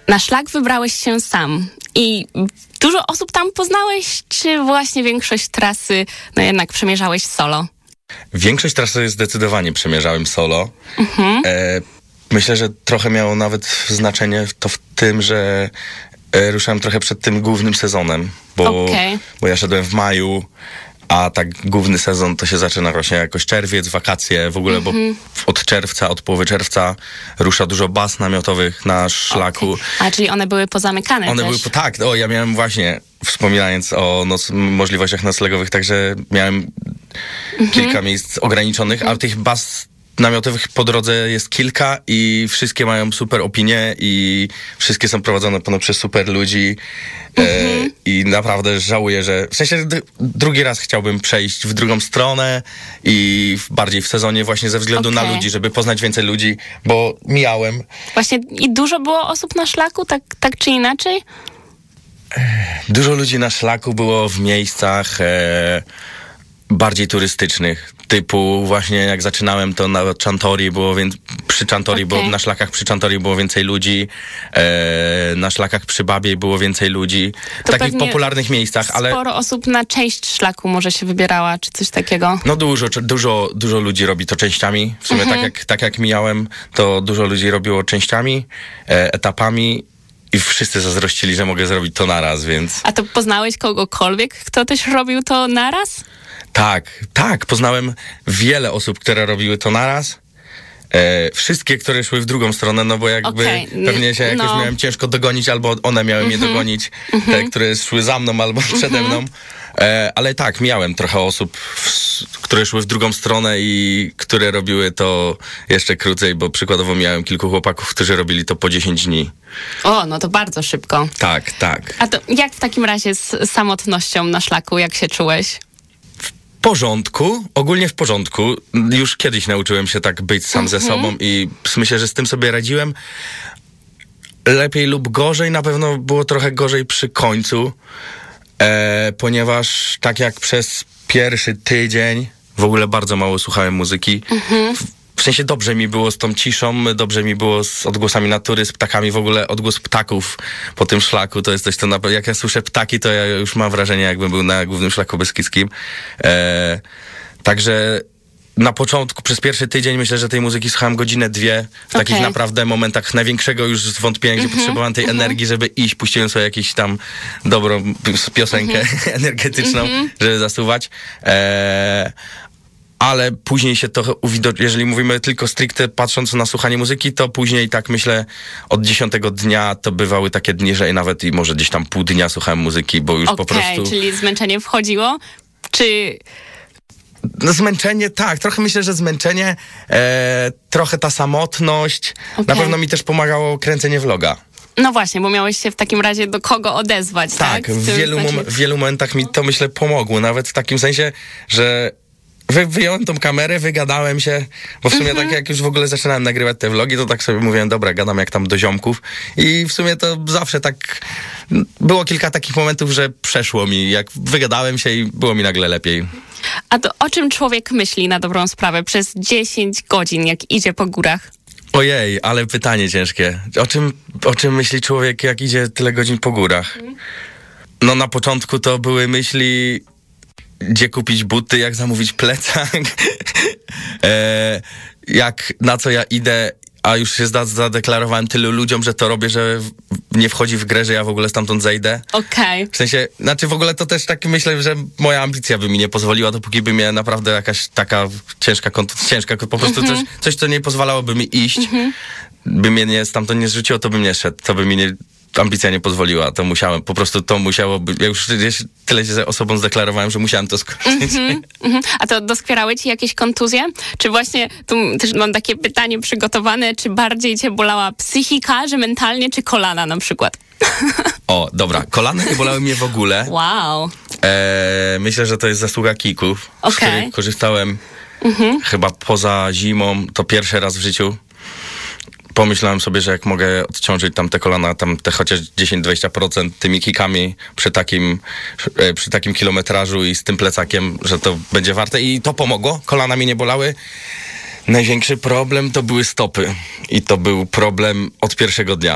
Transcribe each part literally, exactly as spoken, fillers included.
Na szlak wybrałeś się sam i dużo osób tam poznałeś, czy właśnie większość trasy no jednak przemierzałeś solo? Większość trasy zdecydowanie przemierzałem solo. Mhm. E, myślę, że trochę miało nawet znaczenie to w tym, że e, ruszałem trochę przed tym głównym sezonem, bo, okay. bo ja szedłem w maju, a tak główny sezon to się zaczyna właśnie jakoś czerwiec, wakacje, w ogóle, mm-hmm. bo od czerwca, od połowy czerwca rusza dużo baz namiotowych na szlaku. Okay. A, czyli one były pozamykane One też? były, tak, o, ja miałem właśnie, wspominając o noc, możliwościach noclegowych, także miałem mm-hmm. kilka miejsc ograniczonych, mm-hmm. a tych baz namiotowych po drodze jest kilka i wszystkie mają super opinie i wszystkie są prowadzone ponad przez super ludzi. Mm-hmm. E, i naprawdę żałuję, że w sensie d- drugi raz chciałbym przejść w drugą stronę i w, bardziej w sezonie właśnie ze względu okay. na ludzi, żeby poznać więcej ludzi, bo mijałem. Właśnie i dużo było osób na szlaku, tak, tak czy inaczej? Dużo ludzi na szlaku było w miejscach e, bardziej turystycznych. Typu właśnie jak zaczynałem, to na Chantori było, więc przy Chantori okay. było, na szlakach przy Chantori było więcej ludzi, e, na szlakach przy Babiej było więcej ludzi. W to takich popularnych miejscach, ale... sporo osób na część szlaku może się wybierała, czy coś takiego? No dużo, dużo, dużo ludzi robi to częściami. W sumie mhm. tak, jak, tak jak mijałem, to dużo ludzi robiło częściami, e, etapami. I wszyscy zazdrościli, że mogę zrobić to naraz, więc... A to poznałeś kogokolwiek, kto też robił to naraz? Tak, tak. Poznałem wiele osób, które robiły to naraz. E, wszystkie, które szły w drugą stronę, no bo jakby okay. pewnie się jakoś no. miałem ciężko dogonić, albo one miały mm-hmm. mnie dogonić, mm-hmm. te, które szły za mną albo mm-hmm. przede mną. E, ale tak, miałem trochę osób, w, które szły w drugą stronę i które robiły to jeszcze krócej, bo przykładowo miałem kilku chłopaków, którzy robili to po dziesięć dni. O, no to bardzo szybko. Tak, tak. A to jak w takim razie z samotnością na szlaku, jak się czułeś? W porządku, ogólnie w porządku. Już kiedyś nauczyłem się tak być sam mm-hmm. ze sobą i myślę, że z tym sobie radziłem. Lepiej lub gorzej, na pewno było trochę gorzej przy końcu, e, ponieważ tak jak przez pierwszy tydzień w ogóle bardzo mało słuchałem muzyki. Mm-hmm. W, w sensie dobrze mi było z tą ciszą, dobrze mi było z odgłosami natury, z ptakami. W ogóle odgłos ptaków po tym szlaku to jest coś, to na, jak ja słyszę ptaki, to ja już mam wrażenie, jakbym był na głównym szlaku beskidzkim. E, także na początku, przez pierwszy tydzień myślę, że tej muzyki słuchałem godzinę, dwie, w okay. takich naprawdę momentach największego już zwątpienia, gdzie mm-hmm, potrzebowałem tej mm-hmm. energii, żeby iść. Puściłem sobie jakąś tam dobrą piosenkę mm-hmm. energetyczną, mm-hmm. żeby zasuwać. E, ale później się to uwidoczniło, jeżeli mówimy tylko stricte patrząc na słuchanie muzyki, to później tak myślę od dziesiątego dnia to bywały takie dni, że nawet i może gdzieś tam pół dnia słuchałem muzyki, bo już okay, po prostu... czyli zmęczenie wchodziło? Czy... No zmęczenie, tak, trochę myślę, że zmęczenie, e, trochę ta samotność, okay. na pewno mi też pomagało kręcenie vloga. No właśnie, bo miałeś się w takim razie do kogo odezwać, tak? Tak, w wielu, znaczy... mom- w wielu momentach mi to myślę pomogło, nawet w takim sensie, że wy- wyjąłem tą kamerę, wygadałem się, bo w sumie mm-hmm. tak jak już w ogóle zaczynałem nagrywać te vlogi, to tak sobie mówiłem, dobra, gadam jak tam do ziomków i w sumie to zawsze tak, było kilka takich momentów, że przeszło mi, jak wygadałem się i było mi nagle lepiej. A to o czym człowiek myśli na dobrą sprawę przez dziesięć godzin, jak idzie po górach? Ojej, ale pytanie ciężkie. O czym, o czym myśli człowiek, jak idzie tyle godzin po górach? No na początku to były myśli, gdzie kupić buty, jak zamówić plecak, e, jak, na co ja idę, a już się zadeklarowałem tylu ludziom, że to robię, że nie wchodzi w grę, że ja w ogóle stamtąd zejdę. Okej. Okay. W sensie, znaczy w ogóle to też tak myślę, że moja ambicja by mi nie pozwoliła, dopóki by mnie naprawdę jakaś taka ciężka, ciężka po prostu mm-hmm. coś, coś, co nie pozwalałoby mi iść, mm-hmm. by mnie nie, stamtąd nie zrzuciło, to bym nie szedł, to by mi nie... ambicja nie pozwoliła, to musiałem, po prostu to musiałoby, ja już tyle się osobom zdeklarowałem, że musiałem to skończyć. Mm-hmm, mm-hmm. A to doskwierały ci jakieś kontuzje? Czy właśnie, tu też mam takie pytanie przygotowane, czy bardziej cię bolała psychika, że mentalnie, czy kolana na przykład? O, dobra, kolana nie bolały mnie w ogóle. Wow. E, myślę, że to jest zasługa kików, okay. z których korzystałem mm-hmm. chyba poza zimą, to pierwszy raz w życiu. Pomyślałem sobie, że jak mogę odciążyć tam te kolana, tam te chociaż dziesięć do dwudziestu procent tymi kikami przy takim, przy takim kilometrażu i z tym plecakiem, że to będzie warte i to pomogło. Kolana mi nie bolały. Największy problem to były stopy i to był problem od pierwszego dnia.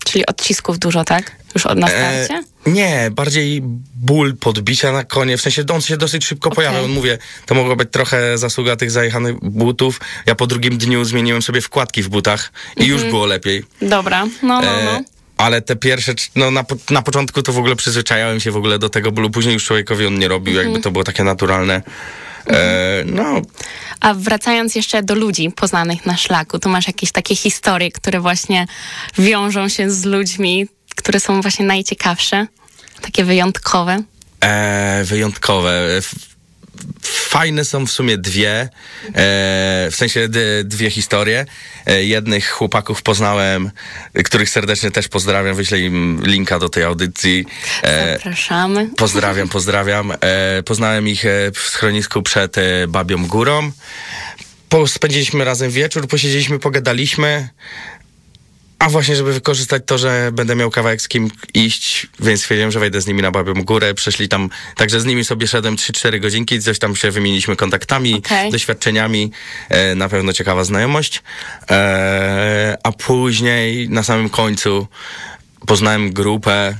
Czyli odcisków dużo, tak? Już od na starcie? E, nie, bardziej ból podbicia na konie, w sensie on się dosyć szybko Okay. pojawiał. Mówię, to mogło być trochę zasługa tych zajechanych butów. Ja po drugim dniu zmieniłem sobie wkładki w butach i mhm. już było lepiej. Dobra, no, no, no. E, ale te pierwsze, no na, na początku to w ogóle przyzwyczajałem się w ogóle do tego bólu, później już człowiekowi on nie robił, mhm. jakby to było takie naturalne. E, no. A wracając jeszcze do ludzi poznanych na szlaku, to masz jakieś takie historie, które właśnie wiążą się z ludźmi, które są właśnie najciekawsze? Takie wyjątkowe? E, wyjątkowe. Fajne są w sumie dwie, e, w sensie d- dwie historie. E, jednych chłopaków poznałem, których serdecznie też pozdrawiam, wyślę im linka do tej audycji. E, Zapraszamy. Pozdrawiam, pozdrawiam. E, poznałem ich w schronisku przed e, Babią Górą. Po, spędziliśmy razem wieczór, posiedzieliśmy, pogadaliśmy. A właśnie, żeby wykorzystać to, że będę miał kawałek z kim iść, więc stwierdziłem, że wejdę z nimi na Babią Górę. Przeszli tam, także z nimi sobie szedłem trzy cztery godzinki, coś tam się wymieniliśmy kontaktami, okay. doświadczeniami. E, na pewno ciekawa znajomość. E, a później, na samym końcu, poznałem grupę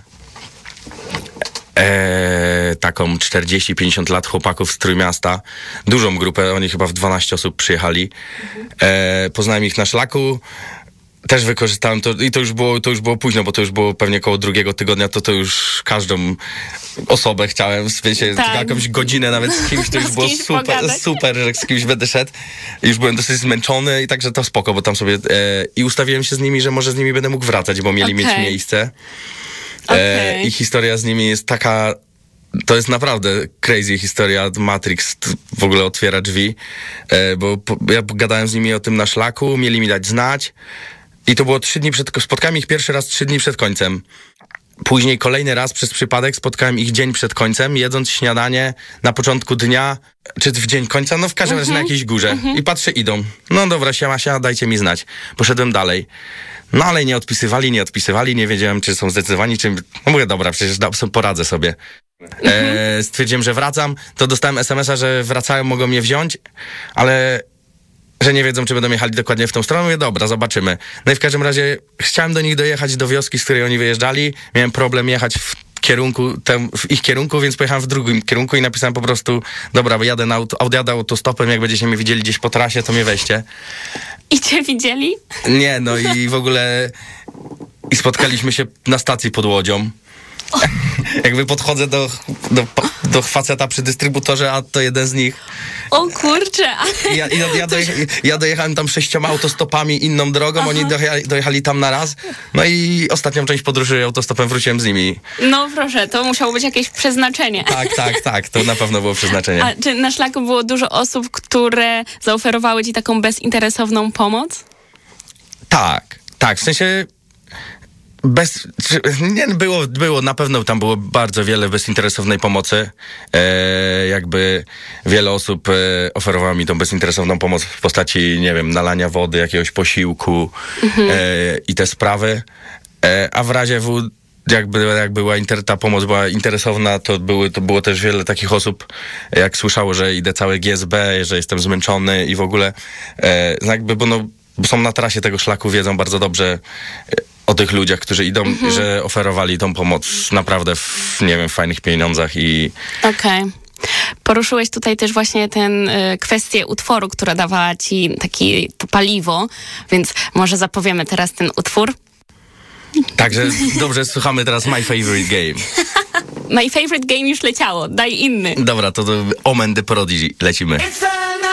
e, taką czterdzieści pięćdziesiąt lat chłopaków z Trójmiasta. Dużą grupę, oni chyba w dwanaście osób przyjechali. E, poznałem ich na szlaku. Też wykorzystałem to i to już było, to już było późno, bo to już było pewnie koło drugiego tygodnia, to to już każdą osobę chciałem, wiecie, tak. jakąś godzinę nawet z kimś, to już było super, pogadać. super, że z kimś będę szedł. Już byłem dosyć zmęczony i także to spoko, bo tam sobie e, i ustawiłem się z nimi, że może z nimi będę mógł wracać, bo mieli okay. mieć miejsce. E, okay. I historia z nimi jest taka, to jest naprawdę crazy historia. Matrix w ogóle otwiera drzwi, e, bo po, ja gadałem z nimi o tym na szlaku, mieli mi dać znać. I to było trzy dni przed, spotkałem ich pierwszy raz trzy dni przed końcem. Później kolejny raz przez przypadek spotkałem ich dzień przed końcem, jedząc śniadanie na początku dnia, czy w dzień końca, no w każdym razie uh-huh. na jakiejś górze. Uh-huh. I patrzę, idą. No dobra, siema, siema, dajcie mi znać. Poszedłem dalej. No ale nie odpisywali, nie odpisywali, nie wiedziałem, czy są zdecydowani, czy... No mówię, dobra, przecież da, poradzę sobie. Uh-huh. E, stwierdziłem, że wracam, to dostałem es em es a, że wracają, mogą mnie wziąć, ale... że nie wiedzą, czy będą jechali dokładnie w tą stronę. Mówię, dobra, zobaczymy. No i w każdym razie chciałem do nich dojechać, do wioski, z której oni wyjeżdżali. Miałem problem jechać w kierunku, tem, w ich kierunku, więc pojechałem w drugim kierunku i napisałem po prostu, dobra, jadę, na auto, jadę autostopem, jak będziecie mnie widzieli gdzieś po trasie, to mnie weźcie. I cię widzieli? Nie, no i w ogóle i spotkaliśmy się na stacji pod Łodzią. Jakby podchodzę do, do, do faceta przy dystrybutorze, a to jeden z nich. O kurczę! Ja, ja, ja, dojecha, ja dojechałem tam sześcioma autostopami inną drogą, Aha. oni dojechali, dojechali tam na raz. No i ostatnią część podróży autostopem wróciłem z nimi. No proszę, to musiało być jakieś przeznaczenie. Tak, tak, tak, to na pewno było przeznaczenie. A czy na szlaku było dużo osób, które zaoferowały ci taką bezinteresowną pomoc? Tak, tak, w sensie... Bez, nie, było, było, na pewno tam było bardzo wiele bezinteresownej pomocy. E, jakby wiele osób e, oferowało mi tą bezinteresowną pomoc w postaci, nie wiem, nalania wody, jakiegoś posiłku mhm. e, i te sprawy. E, a w razie W, jakby, jak była inter, ta pomoc była interesowna, to, były, to było też wiele takich osób, jak słyszało, że idę całe G S B, że jestem zmęczony i w ogóle e, jakby, bo, no, bo są na trasie tego szlaku, wiedzą bardzo dobrze o tych ludziach, którzy idą, mhm. że oferowali tą pomoc naprawdę w, nie wiem, w fajnych pieniądzach i... Okej. Okay. Poruszyłeś tutaj też właśnie ten y, kwestię utworu, która dawała ci taki, to paliwo, więc może zapowiemy teraz ten utwór. Także dobrze, słuchamy teraz My Favorite Game. My Favorite Game już leciało, daj inny. Dobra, to, to Omen the Prodigy, lecimy.